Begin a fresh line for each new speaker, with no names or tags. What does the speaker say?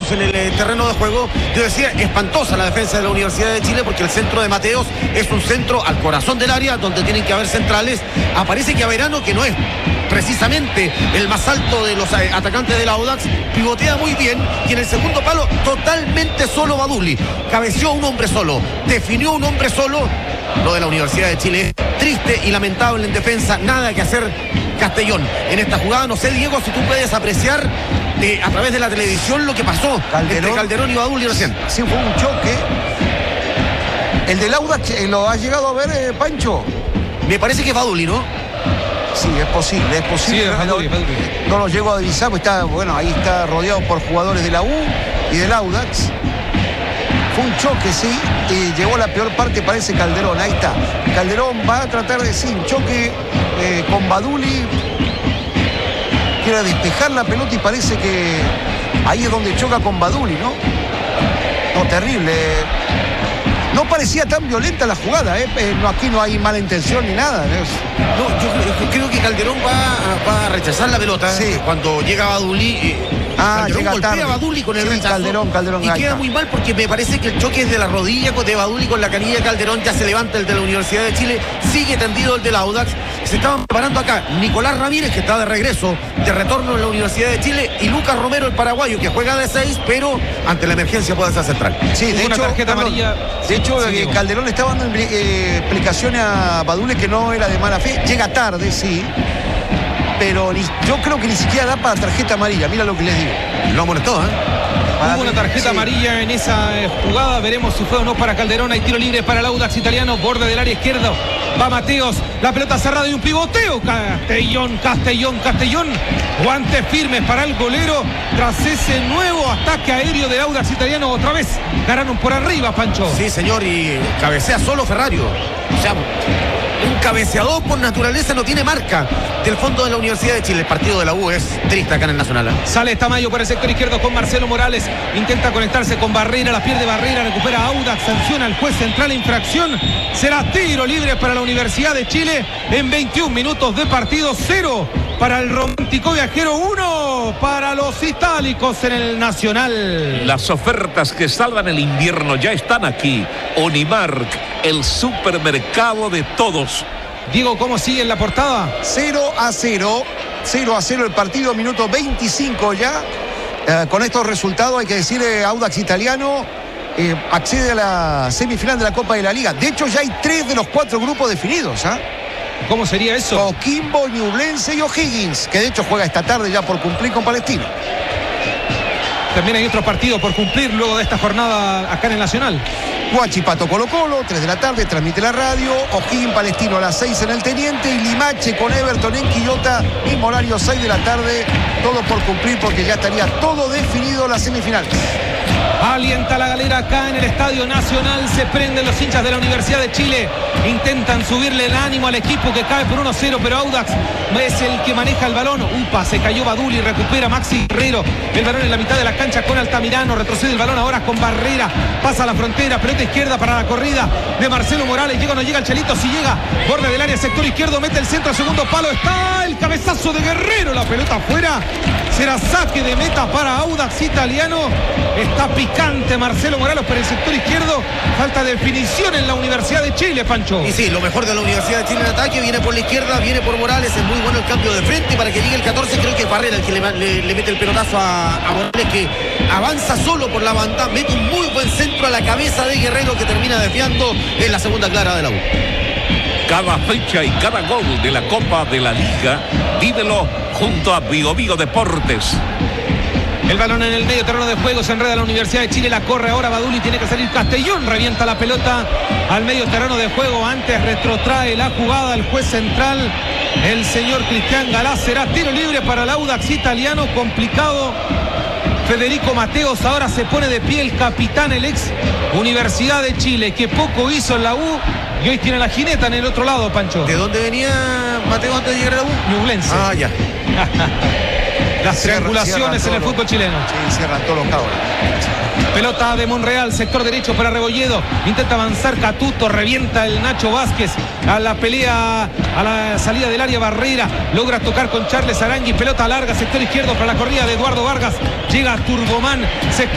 Mateos en el terreno de juego. Yo decía, espantosa la defensa de la Universidad de Chile, porque el centro de Mateos es un centro al corazón del área donde tienen que haber centrales. Aparece que Averano, que no es precisamente el más alto de los atacantes del Audax, pivotea muy bien, y en el segundo palo totalmente solo Baduli. Cabeció un hombre solo, definió un hombre solo. Lo de la Universidad de Chile es triste y lamentable en defensa. Nada que hacer Castellón en esta jugada. No sé, Diego, si tú puedes apreciar a través de la televisión lo que pasó entre Calderón y Baduli recién.
Sí, fue un choque. El del Audax, ¿lo has llegado a ver, Pancho?
Me parece que es Baduli, ¿no?
Sí, es posible, es posible.
Sí, es Baduli.
No lo llego a divisar, pues ahí está rodeado por jugadores de la U y del Audax. Fue un choque, sí, y llegó a la peor parte, parece Calderón, ahí está. Calderón va a tratar de, sí, un choque con Baduli. Quiere despejar la pelota y parece que ahí es donde choca con Baduli, ¿no? No, terrible. No parecía tan violenta la jugada, no, aquí no hay mala intención ni nada.
No, yo creo que Calderón va a rechazar la pelota.
Sí.
Cuando llega Baduli, Calderón
llega
golpea
tarde.
a Baduli con el rechazo.
Calderón,
y queda muy mal, porque me parece que el choque es de la rodilla de Baduli con la canilla de Calderón. Ya se levanta el de la Universidad de Chile, sigue tendido el del Audax. Se estaban preparando acá Nicolás Ramírez, que está de regreso, de retorno en la Universidad de Chile, y Lucas Romero, el paraguayo, que juega de 6, pero ante la emergencia puede ser central.
Sí, de
una
hecho,
tarjeta amarilla.
De hecho,
Sí,
Calderón le estaba dando explicaciones a Baduli que no era de mala fe. Llega tarde, sí, pero yo creo que ni siquiera da para tarjeta amarilla. Mira lo que les digo.
Lo amonestó,
Hubo una tarjeta amarilla en esa jugada. Veremos si fue o no para Calderón. Hay tiro libre para el Audax italiano. Borde del área izquierda. Va Mateos. La pelota cerrada y un pivoteo. Castellón. Guantes firmes para el golero. Tras ese nuevo ataque aéreo del Audax italiano. Otra vez ganaron por arriba, Pancho.
Sí, señor. Y cabecea solo Ferrario. O sea, un cabeceador por naturaleza no tiene marca del fondo de la Universidad de Chile. El partido de la U es triste acá en el Nacional.
Sale Tamayo por el sector izquierdo con Marcelo Morales. Intenta conectarse con Barrera. La pierde Barrera. Recupera Audax. Sanciona al juez central. Infracción. Será tiro libre para la Universidad de Chile en 21 minutos de partido. 0 para el romántico viajero. 1 para los itálicos en el Nacional.
Las ofertas que salvan el invierno ya están aquí. Unimark, el supermercado de todos.
Diego, ¿cómo sigue en la portada?
0-0 el partido, minuto 25 ya. Con estos resultados hay que decir, Audax italiano accede a la semifinal de la Copa de la Liga. De hecho, ya hay 3 de los 4 grupos definidos.
¿Cómo sería eso?
Coquimbo, Ñublense y O'Higgins, que de hecho juega esta tarde ya por cumplir con Palestino.
También hay otros partidos por cumplir luego de esta jornada acá en el Nacional.
Huachipato Colo-Colo, 3 de la tarde, transmite la radio. O'Higgins Palestino a las 6 en el Teniente. Y Limache con Everton en Quillota, mismo horario, 6 de la tarde. Todo por cumplir, porque ya estaría todo definido las semifinales.
Alienta la galera acá en el Estadio Nacional. Se prenden los hinchas de la Universidad de Chile. Intentan subirle el ánimo al equipo que cae por 1-0, pero Audax es el que maneja el balón. Upa, se cayó Baduli, recupera Maxi Guerrero. El balón en la mitad de la cancha con Altamirano. Retrocede el balón ahora con Barrera. Pasa a la frontera, pelota izquierda para la corrida de Marcelo Morales. Llega o no llega el Chelito, si llega. Borde del área, sector izquierdo, mete el centro, segundo palo. Está el cabezazo de Guerrero. La pelota afuera. Será saque de meta para Audax italiano. Está picante Marcelo Morales por el sector izquierdo. Falta definición en la Universidad de Chile, Pancho.
Y sí, lo mejor de la Universidad de Chile en ataque. Viene por la izquierda, viene por Morales. Es muy bueno el cambio de frente para que llegue el 14. Creo que es Barrera el que le mete el pelotazo a Morales, que avanza solo por la banda. Mete un muy buen centro a la cabeza de Guerrero, que termina desviando en la segunda clara de la U.
Cada fecha y cada gol de la Copa de la Liga, vívelo junto a Bio Deportes.
El balón en el medio terreno de juego, se enreda la Universidad de Chile, la corre ahora Baduli, tiene que salir Castellón, revienta la pelota al medio terreno de juego, antes retrotrae la jugada el juez central, el señor Cristian Galás. Será tiro libre para el Audax italiano, complicado. Federico Mateos ahora se pone de pie, el capitán, el ex Universidad de Chile, que poco hizo en la U y hoy tiene la jineta en el otro lado, Pancho.
¿De dónde venía Mateos antes de llegar a la U?
Ñublense.
Ah, ya.
Las triangulaciones en el fútbol chileno.
Sí, cierran todos los cabos.
Pelota de Monreal, sector derecho para Rebolledo. Intenta avanzar Catuto, revienta el Nacho Vázquez a la pelea, a la salida del área Barrera. Logra tocar con Charles Arangui. Pelota larga, sector izquierdo para la corrida de Eduardo Vargas. Llega Turbomán, sector